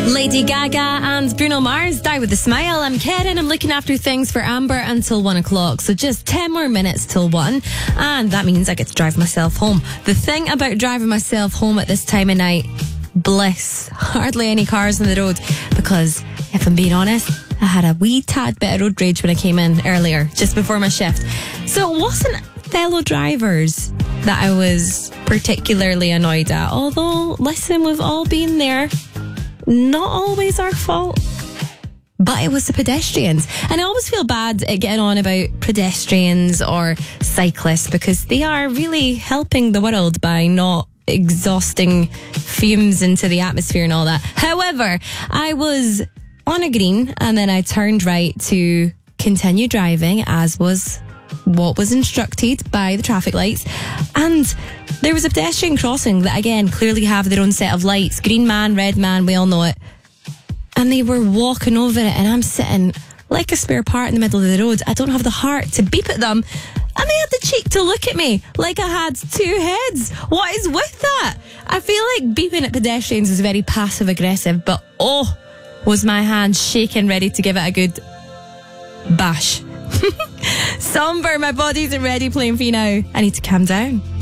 Lady Gaga and Bruno Mars, Die With A Smile. I'm Karen. I'm looking after things for Amber until 1 o'clock. So just 10 more minutes till 1. And that means I get to drive myself home. The thing about driving myself home at this time of night, bliss. Hardly any cars on the road. Because, if I'm being honest, I had a wee tad bit of road rage when I came in earlier, just before my shift. So it wasn't fellow drivers that I was particularly annoyed at. Although, listen, we've all been there. Not always our fault. But it was the pedestrians. And I always feel bad at getting on about pedestrians or cyclists because they are really helping the world by not exhausting fumes into the atmosphere and all that. However, I was on a green and then I turned right to continue driving, as was what was instructed by the traffic lights. And there was a pedestrian crossing that, again, clearly have their own set of lights. Green man, red man, we all know it. And they were walking over it, and I'm sitting like a spare part in the middle of the road. I don't have the heart to beep at them. And they had the cheek to look at me like I had two heads. What is with that? I feel like beeping at pedestrians is very passive-aggressive, but was my hand shaking, ready to give it a good bash. Somber, my body isn't ready playing for you now. I need to calm down.